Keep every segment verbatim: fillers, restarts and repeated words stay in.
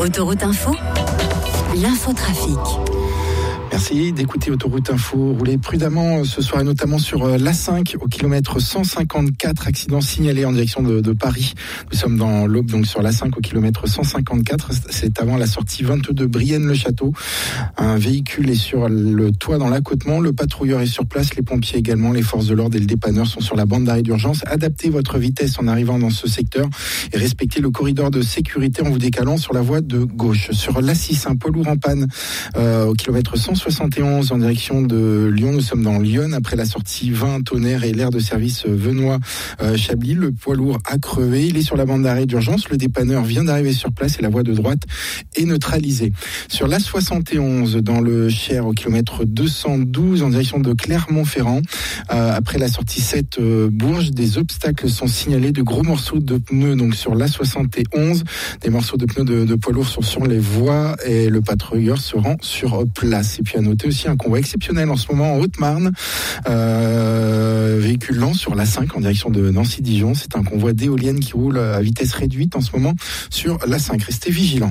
Autoroute Info, l'infotrafic. Merci d'écouter Autoroute Info. Roulez prudemment ce soir et notamment sur l'A cinq au kilomètre cent cinquante-quatre. Accident signalé en direction de, de Paris. Nous sommes dans l'Aube, donc sur l'A cinq au kilomètre cent cinquante-quatre. C'est avant la sortie vingt-deux Brienne-le-Château. Un véhicule est sur le toit dans l'accotement. Le patrouilleur est sur place. Les pompiers également. Les forces de l'ordre et le dépanneur sont sur la bande d'arrêt d'urgence. Adaptez votre vitesse en arrivant dans ce secteur et respectez le corridor de sécurité en vous décalant sur la voie de gauche. Sur l'A six, un poids lourd en panne euh, au kilomètre cent soixante et onze en direction de Lyon. Nous sommes dans Lyon après la sortie vingt Tonnerre et l'aire de service Venoy-Chablis. Le poids lourd a crevé. Il est sur la bande d'arrêt d'urgence. Le dépanneur vient d'arriver sur place et la voie de droite est neutralisée. Sur l'A soixante et onze dans le Cher au kilomètre deux cent douze en direction de Clermont-Ferrand. Euh, après la sortie sept euh, Bourges, des obstacles sont signalés, de gros morceaux de pneus donc sur l'A soixante et onze. Des morceaux de pneus de, de poids lourd sont sur les voies et le patrouilleur se rend sur place. Et puis à noter aussi un convoi exceptionnel en ce moment en Haute-Marne, euh, véhiculant sur l'A cinq en direction de Nancy-Dijon. C'est un convoi d'éoliennes qui roule à vitesse réduite en ce moment sur l'A cinq. Restez vigilants.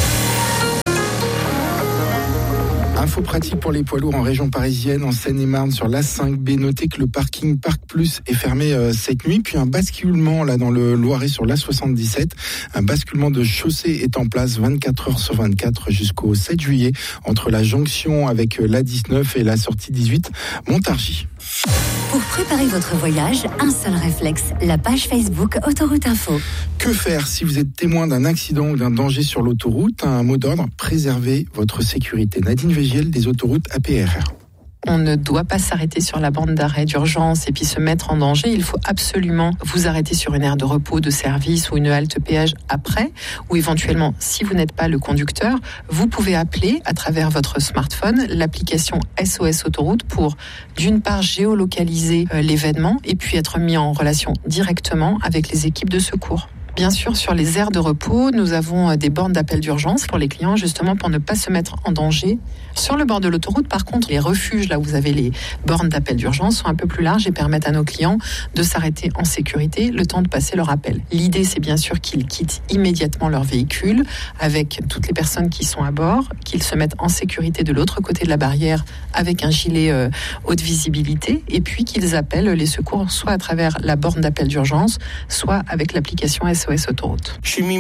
Info pratique pour les poids lourds en région parisienne, en Seine-et-Marne sur l'A cinq B. Notez que le parking Parc Plus est fermé euh, cette nuit. Puis un basculement là dans le Loiret sur l'A soixante-dix-sept. Un basculement de chaussée est en place vingt-quatre heures sur vingt-quatre jusqu'au sept juillet entre la jonction avec l'A dix-neuf et la sortie dix-huit Montargis. Pour préparer votre voyage, un seul réflexe, la page Facebook Autoroute Info. Que faire si vous êtes témoin d'un accident ou d'un danger sur l'autoroute? Un mot d'ordre, préservez votre sécurité. Nadine Végiel des autoroutes A P R R. On ne doit pas s'arrêter sur la bande d'arrêt d'urgence et puis se mettre en danger. Il faut absolument vous arrêter sur une aire de repos, de service ou une halte péage après. Ou éventuellement, si vous n'êtes pas le conducteur, vous pouvez appeler à travers votre smartphone l'application S O S Autoroute pour, d'une part, géolocaliser euh, l'événement et puis être mis en relation directement avec les équipes de secours. Bien sûr, sur les aires de repos, nous avons des bornes d'appel d'urgence pour les clients, justement pour ne pas se mettre en danger. Sur le bord de l'autoroute, par contre, les refuges, là où vous avez les bornes d'appel d'urgence, sont un peu plus larges et permettent à nos clients de s'arrêter en sécurité le temps de passer leur appel. L'idée, c'est bien sûr qu'ils quittent immédiatement leur véhicule avec toutes les personnes qui sont à bord, qu'ils se mettent en sécurité de l'autre côté de la barrière avec un gilet euh, haute visibilité et puis qu'ils appellent les secours soit à travers la borne d'appel d'urgence, soit avec l'application S O S Autoroute.